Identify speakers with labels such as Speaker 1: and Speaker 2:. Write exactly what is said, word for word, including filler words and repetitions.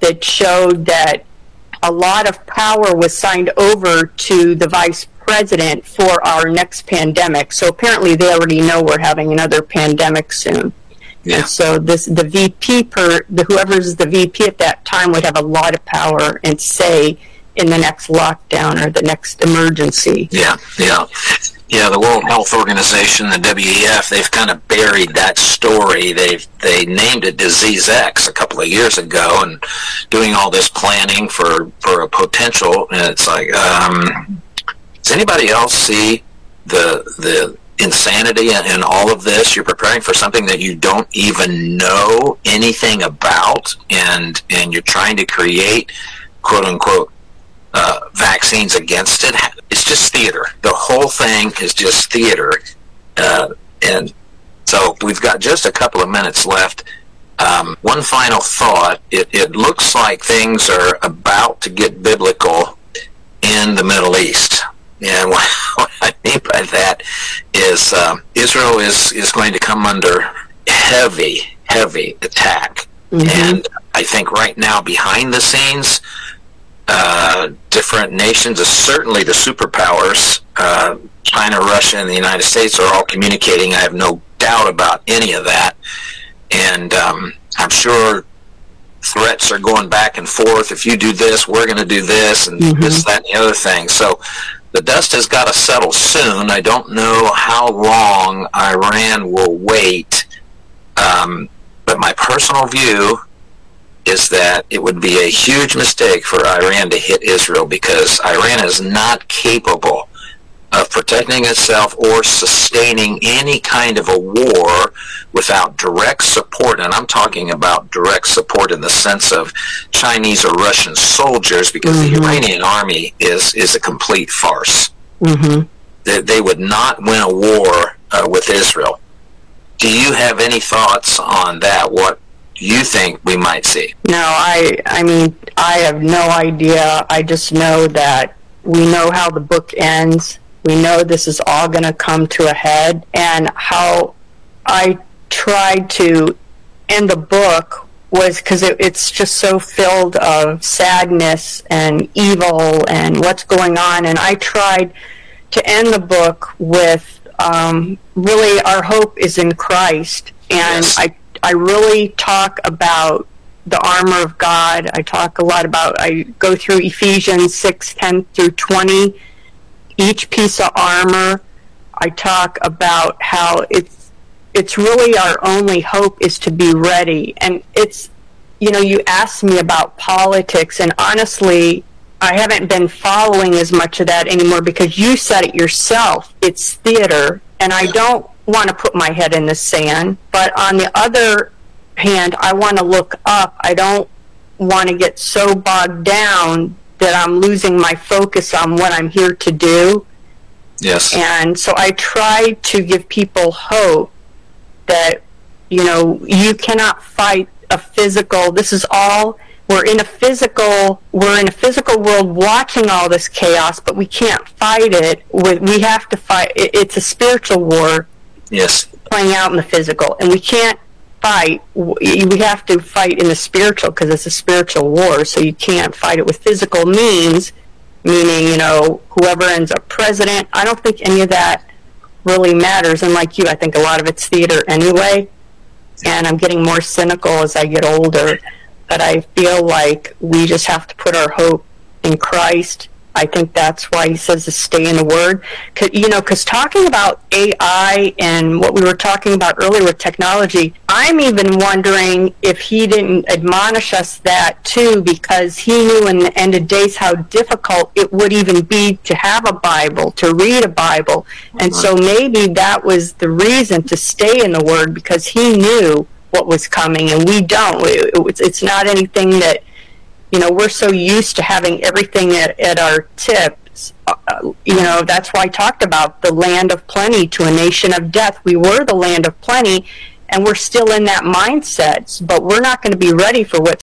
Speaker 1: that showed that a lot of power was signed over to the vice president for our next pandemic. So apparently they already know we're having another pandemic soon. Yeah. And so this the V P per the whoever's the V P at that time would have a lot of power and say in the next lockdown or the next emergency.
Speaker 2: Yeah, yeah. Yeah, the World Health Organization, the W E F, they've kind of buried that story. They've they named it Disease X a couple of years ago, and doing all this planning for, for a potential. And it's like, um, does anybody else see the the insanity in, in all of this? You're preparing for something that you don't even know anything about, and and you're trying to create, quote unquote, Uh, vaccines against it. It's just theater. The whole thing is just theater. Uh, and so we've got just a couple of minutes left. Um, one final thought. It, it looks like things are about to get biblical in the Middle East. And what, what I mean by that is um, Israel is, is going to come under heavy, heavy attack. Mm-hmm. And I think right now, behind the scenes, Uh, different nations, uh, certainly the superpowers, uh, China, Russia, and the United States are all communicating. I have no doubt about any of that. And um, I'm sure threats are going back and forth. If you do this, we're going to do this, and mm-hmm. this, that, and the other thing. So the dust has got to settle soon. I don't know how long Iran will wait. Um, but my personal view is that it would be a huge mistake for Iran to hit Israel, because Iran is not capable of protecting itself or sustaining any kind of a war without direct support. And I'm talking about direct support in the sense of Chinese or Russian soldiers, because mm-hmm. the Iranian army is, is a complete farce. Mm-hmm. They, they would not win a war uh, with Israel. Do you have any thoughts on that? What you think we might see?
Speaker 1: No, I I mean, I have no idea. I just know that we know how the book ends. We know this is all going to come to a head. And how I tried to end the book was because it, it's just so filled of sadness and evil and what's going on. And I tried to end the book with um, really our hope is in Christ. And yes. I I really talk about the armor of God. I talk a lot about, I go through Ephesians six, ten through twenty, each piece of armor. I talk about how it's it's really our only hope is to be ready. And it's, you know, you asked me about politics, and honestly, I haven't been following as much of that anymore, because you said it yourself. It's theater, and I don't want to put my head in the sand, but on the other hand, I want to look up. I don't want to get so bogged down that I'm losing my focus on what I'm here to do.
Speaker 2: Yes.
Speaker 1: And so I try to give people hope that, you know, you cannot fight a physical, this is all, we're in a physical, we're in a physical world watching all this chaos, but we can't fight it. We have to fight, it's a spiritual war.
Speaker 2: Yes.
Speaker 1: Playing out in the physical, and we can't fight. We have to fight in the spiritual, because it's a spiritual war. So you can't fight it with physical means, meaning, you know, whoever ends up president. I don't think any of that really matters. And like you, I think a lot of it's theater anyway. And I'm getting more cynical as I get older. But I feel like we just have to put our hope in Christ. I think that's why he says to stay in the Word. Cause, you know, because talking about A I and what we were talking about earlier with technology, I'm even wondering if he didn't admonish us that too, because he knew in the end of days how difficult it would even be to have a Bible, to read a Bible. And so maybe that was the reason to stay in the Word, because he knew what was coming, and we don't. It, it, it's not anything that, you know, we're so used to having everything at, at our tips. Uh, you know, that's why I talked about the land of plenty to a nation of death. We were the land of plenty, and we're still in that mindset, but we're not going to be ready for what's